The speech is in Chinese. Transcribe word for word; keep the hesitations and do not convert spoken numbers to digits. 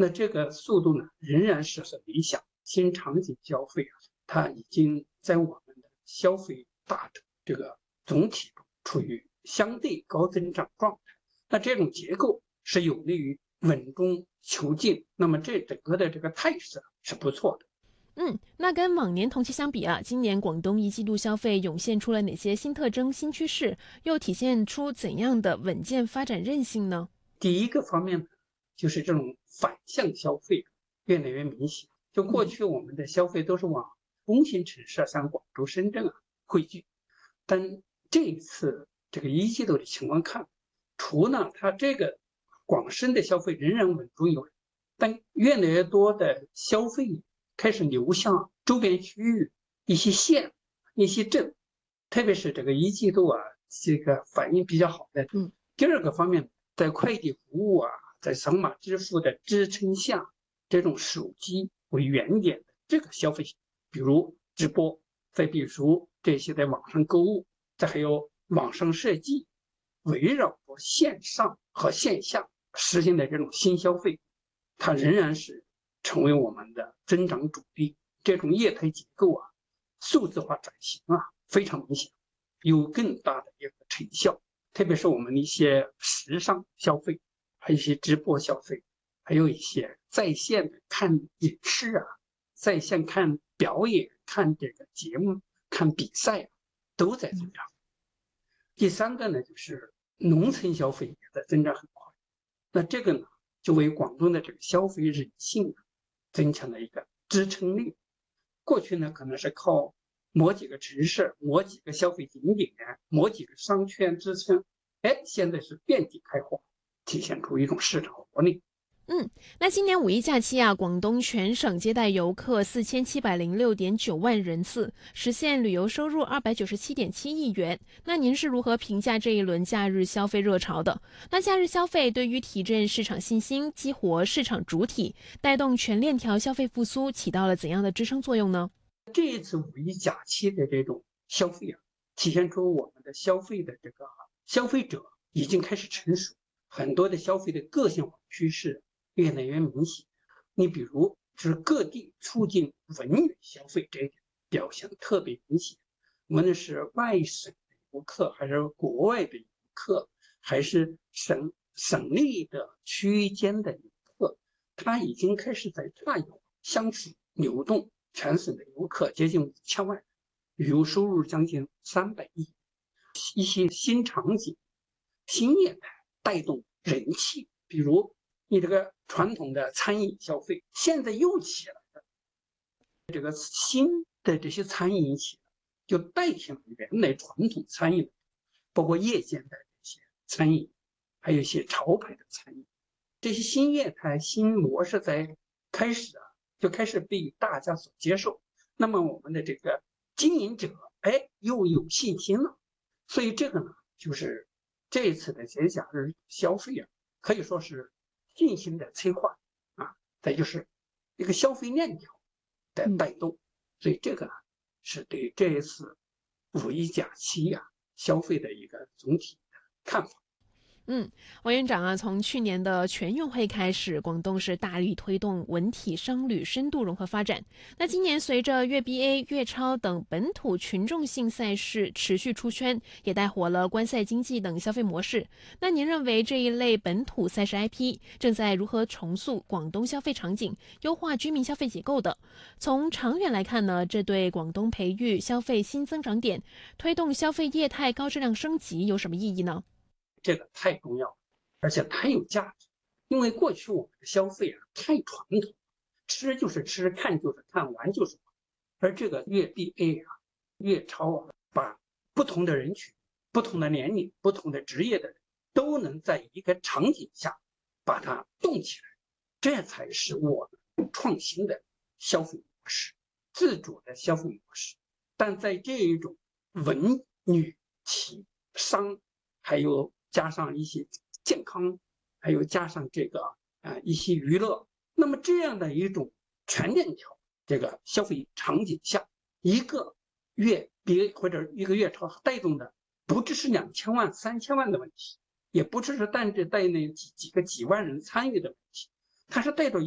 那这个速度呢，仍然是很理想。新场景消费啊，它已经在我们的消费大的这个总体处于相对高增长状态。那这种结构是有利于稳中求进，那么这整个的这个态势是不错的。 嗯，那跟往年同期相比啊，今年广东一季度消费涌现出了哪些新特征、新趋势，又体现出怎样的稳健发展韧性呢？ 第一个方面呢，就是这种反向消费越来越明显。就过去我们的消费都是往中心城市，像广州、深圳啊汇聚，但这一次这个一季度的情况看，除了它这个广深的消费仍然稳中有人，但越来越多的消费开始流向周边区域、一些县、一些镇，特别是这个一季度啊，这个反应比较好的。 嗯， 第二个方面，在快递服务啊，在扫码支付的支撑下，这种手机为原点的这个消费，比如直播，再比如这些在网上购物，再还有网上设计，围绕着线上和线下实现的这种新消费，它仍然是成为我们的增长主力。这种业态结构啊，数字化转型啊，非常明显，有更大的一个成效。特别是我们一些时尚消费，还有一些直播消费，还有一些在线的看影视啊，在线看表演、看这个节目、看比赛啊，都在增长。第三个呢，就是农村消费也在增长很快。那这个呢，就为广东的这个消费韧性增强了一个支撑力。过去呢，可能是靠某几个城市、某几个消费景点、某几个商圈支撑，哎，现在是遍地开花，体现出一种市场活力。 嗯，那今年五一假期啊，广东全省接待游客四千七百零六点九万人次，实现旅游收入二百九十七点七亿元。那您是如何评价这一轮假日消费热潮的？那假日消费对于提振市场信心、激活市场主体、带动全链条消费复苏，起到了怎样的支撑作用呢？ 这一次五一假期的这种消费啊，体现出我们的消费的这个消费者已经开始成熟，很多的消费的个性化趋势越来越明显。你比如，就是各地促进文旅消费这一点表现特别明显。无论是外省的游客，还是国外的游客，还是省省内的区间的游客，他已经开始在大游相处流动。全省的游客接近五千万，旅游收入将近三百亿。一些新场景、新业态带动人气，比如你这个传统的餐饮消费，现在又起来了。这个新的这些餐饮起来，就代替了原来传统餐饮，包括夜间的这些餐饮，还有一些潮牌的餐饮。这些新业态、新模式在开始啊，就开始被大家所接受。那么我们的这个经营者，哎，又有信心了。所以这个呢，就是这一次的节假日消费啊，可以说是信心的催化啊，再就是一个消费链条的带动。所以这个呢，是对这一次五一假期呀、啊、消费的一个总体的看法。 嗯，王院长啊，从去年的全运会开始，广东是大力推动文体商旅深度融合发展。那今年随着粤 B A、粤超等本土群众性赛事持续出圈，也带火了观赛经济等消费模式。那您认为这一类本土赛事 I P 正在如何重塑广东消费场景，优化居民消费结构的？从长远来看呢，这对广东培育消费新增长点、推动消费业态高质量升级有什么意义呢？ 这个太重要，而且太有价值。因为过去我们的消费啊太传统，吃就是吃，看就是看，玩就是玩。而这个粤 B A 啊、粤超啊，把不同的人群、不同的年龄、不同的职业的人，都能在一个场景下把它动起来，这才是我们创新的消费模式、自主的消费模式。但在这一种文旅企商，还有加上一些健康，还有加上这个啊、呃、一些娱乐，那么这样的一种全链条这个消费场景下，一个月比或者一个月超带动的，不只是两千万、三千万的问题，也不只是单只带那几几个几万人参与的问题，它是带动